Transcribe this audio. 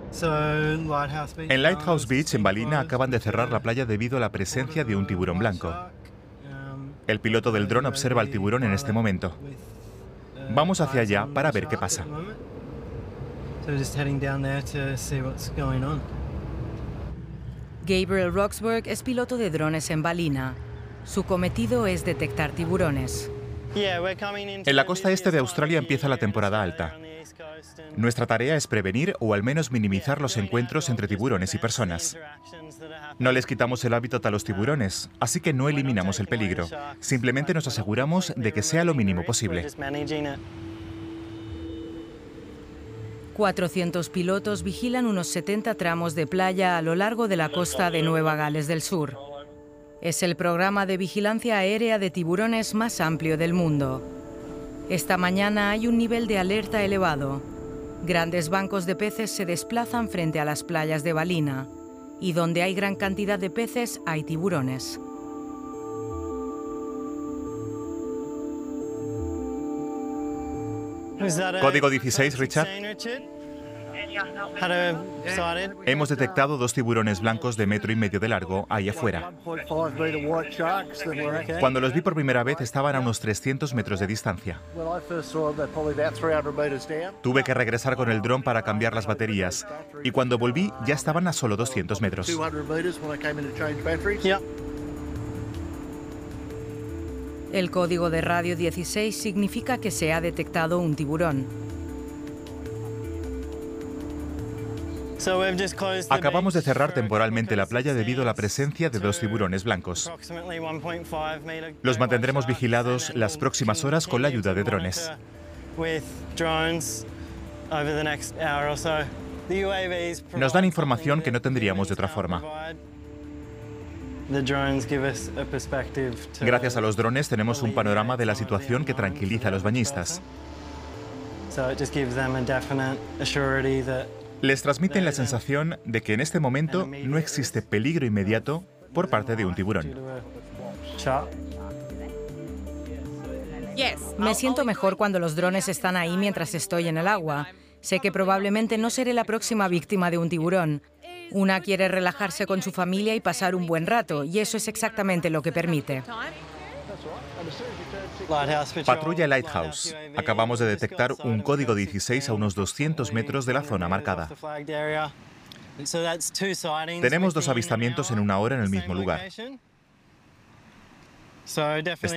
En Lighthouse Beach, en Ballina, acaban de cerrar la playa debido a la presencia de un tiburón blanco. El piloto del dron observa al tiburón en este momento. Vamos hacia allá para ver qué pasa. Gabriel Roxburgh es piloto de drones en Ballina. Su cometido es detectar tiburones. En la costa este de Australia empieza la temporada alta. Nuestra tarea es prevenir o al menos minimizar los encuentros entre tiburones y personas. No les quitamos el hábitat a los tiburones, así que no eliminamos el peligro. Simplemente nos aseguramos de que sea lo mínimo posible. 400 pilotos vigilan unos 70 tramos de playa a lo largo de la costa de Nueva Gales del Sur. Es el programa de vigilancia aérea de tiburones más amplio del mundo. Esta mañana hay un nivel de alerta elevado. Grandes bancos de peces se desplazan frente a las playas de Ballina. Y donde hay gran cantidad de peces, hay tiburones. Código 16, Richard. Hemos detectado 2 tiburones blancos de 1,5 metros de largo ahí afuera. Cuando los vi por primera vez estaban a unos 300 metros de distancia. Tuve que regresar con el dron para cambiar las baterías y cuando volví ya estaban a solo 200 metros. El código de radio 16 significa que se ha detectado un tiburón. Acabamos de cerrar temporalmente la playa debido a la presencia de 2 tiburones blancos. Los mantendremos vigilados las próximas horas con la ayuda de drones. Nos dan información que no tendríamos de otra forma. Gracias a los drones tenemos un panorama de la situación que tranquiliza a los bañistas. Les transmiten la sensación de que en este momento no existe peligro inmediato por parte de un tiburón. Me siento mejor cuando los drones están ahí mientras estoy en el agua. Sé que probablemente no seré la próxima víctima de un tiburón. Una quiere relajarse con su familia y pasar un buen rato, y eso es exactamente lo que permite. Patrulla Lighthouse. Acabamos de detectar un código 16 a unos 200 metros de la zona marcada. Tenemos 2 avistamientos en una hora en el mismo lugar. Está